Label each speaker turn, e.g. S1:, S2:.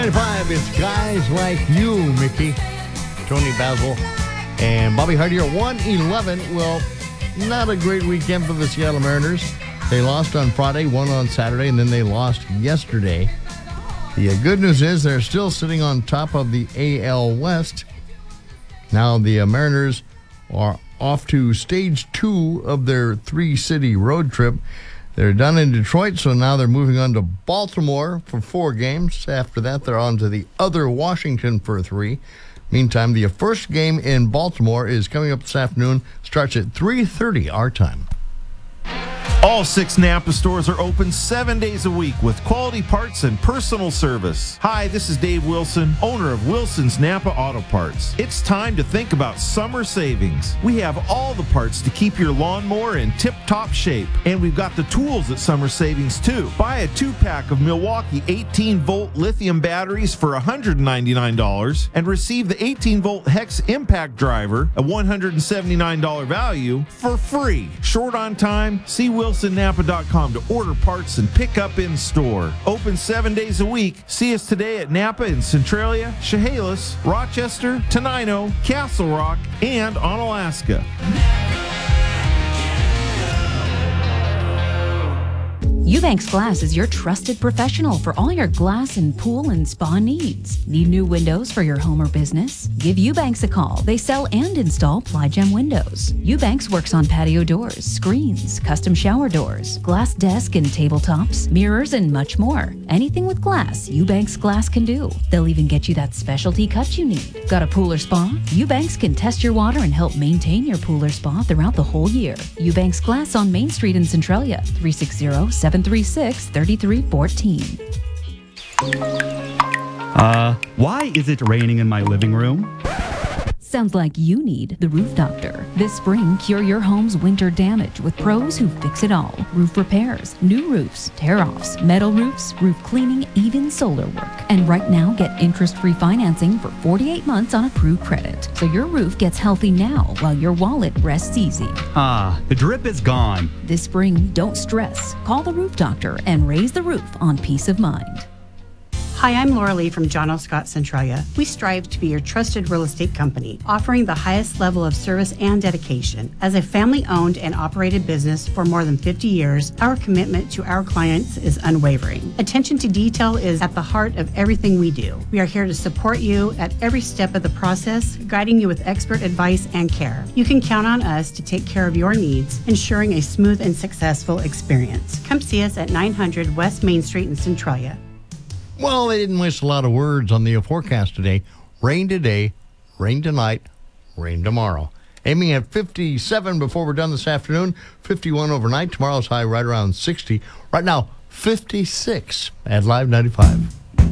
S1: 95, it's guys like you, Mickey, Tony Basil, and Bobby Hardy are 111. Well, not a great weekend for the Seattle Mariners. They lost on Friday, won on Saturday, and then they lost yesterday. The good news is they're still sitting on top of the AL West. Now the Mariners are off to stage 2 of their 3-city road trip. They're done in Detroit, so now they're moving on to Baltimore for 4 games. After that, they're on to the other Washington for 3. Meantime, the first game in Baltimore is coming up this afternoon. Starts at 3:30 our time.
S2: All 6 Napa stores are open 7 days a week with quality parts and personal service. Hi, this is Dave Wilson, owner of Wilson's Napa Auto Parts. It's time to think about summer savings. We have all the parts to keep your lawnmower in tip-top shape. And we've got the tools at Summer Savings too. Buy a 2-pack of Milwaukee 18-volt lithium batteries for $199 and receive the 18-volt Hex Impact Driver, a $179 value, for free. Short on time? See WilsonNapa.com to order parts and pick up in store. Open 7 days a week. See us today at Napa in Centralia, Chehalis, Rochester, Tenino, Castle Rock, and on Alaska.
S3: Eubanks Glass is your trusted professional for all your glass and pool and spa needs. Need new windows for your home or business? Give Eubanks a call. They sell and install Ply-Gem windows. Eubanks works on patio doors, screens, custom shower doors, glass desk and tabletops, mirrors, and much more. Anything with glass, Eubanks Glass can do. They'll even get you that specialty cut you need. Got a pool or spa? Eubanks can test your water and help maintain your pool or spa throughout the whole year. Eubanks Glass on Main Street in Centralia, 360-736-3314.
S4: Why is it raining in my living room?
S3: Sounds like you need the Roof Doctor. This spring, cure your home's winter damage with pros who fix it all. Roof repairs, new roofs, tear-offs, metal roofs, roof cleaning, even solar work. And right now, get interest-free financing for 48 months on approved credit. So your roof gets healthy now while your wallet rests easy.
S4: The drip is gone.
S3: This spring, don't stress. Call the Roof Doctor and raise the roof on peace of mind.
S5: Hi, I'm Laura Lee from John O. Scott Centralia. We strive to be your trusted real estate company, offering the highest level of service and dedication. As a family-owned and operated business for more than 50 years, our commitment to our clients is unwavering. Attention to detail is at the heart of everything we do. We are here to support you at every step of the process, guiding you with expert advice and care. You can count on us to take care of your needs, ensuring a smooth and successful experience. Come see us at 900 West Main Street in Centralia.
S1: Well, they didn't waste a lot of words on the forecast today. Rain today, rain tonight, rain tomorrow. Aiming at 57 before we're done this afternoon, 51 overnight. Tomorrow's high right around 60. Right now, 56 at Live 95.